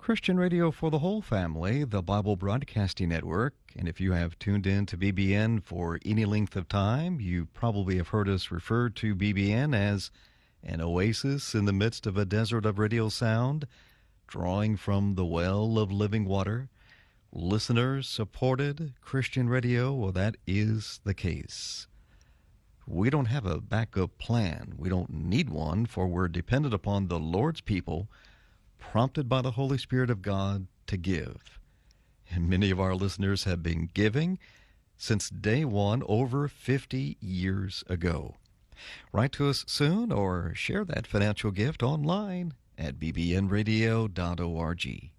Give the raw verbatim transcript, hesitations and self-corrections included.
Christian radio for the whole family, the Bible Broadcasting Network. And if you have tuned in to B B N for any length of time, you probably have heard us refer to B B N as an oasis in the midst of a desert of radio sound, drawing from the well of living water. Listeners-supported Christian radio, well, that is the case. We don't have a backup plan. We don't need one, for we're dependent upon the Lord's people, prompted by the Holy Spirit of God to give. And many of our listeners have been giving since day one over fifty years ago. Write to us soon or share that financial gift online at b b n radio dot org.